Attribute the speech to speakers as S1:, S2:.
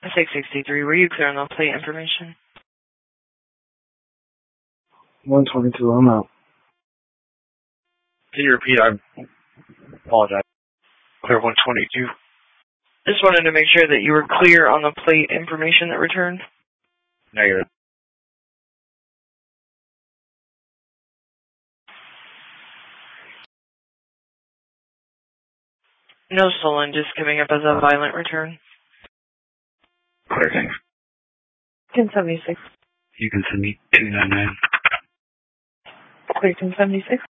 S1: 663, were you clear on the plate information?
S2: 122, I'm out.
S3: Can you repeat? I apologize. Clear 122.
S1: Just wanted to make sure that you were clear on the plate information that returned.
S3: Negative.
S1: No stolen, just coming up as a violent return.
S3: Clear, thanks.
S1: 1076.
S3: You can send me 299.
S1: Clear 1076.